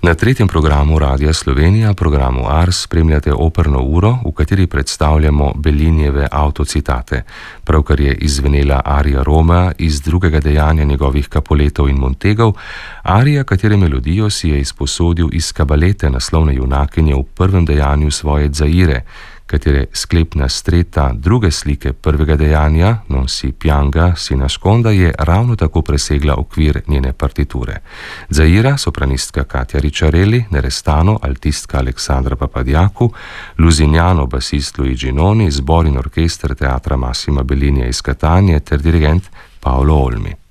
Na tretjem programu Radia Slovenija, programu Ars, spremljate operno uro, v kateri predstavljamo Bellinijeve avtocitate. Pravkar je izvenela arija Romea iz drugega dejanja njegovih Capuletov in Montegov, arija, katere melodijo si je izposodil iz kabalete naslovne junakinje v prvem dejanju svoje Zaire, katere sklepna streta druge slike prvega dejanja, Non si pianga, si nasconda, je ravno tako presegla okvir njene partiture. Zaira, sopranistka Katja Ricciarelli, Nerestano, altistka Aleksandra Papadiaku, Lusignano, basist Luigi Noni, zbor in orkester Teatra Massima Bellinija iz Catania ter dirigent Paolo Olmi.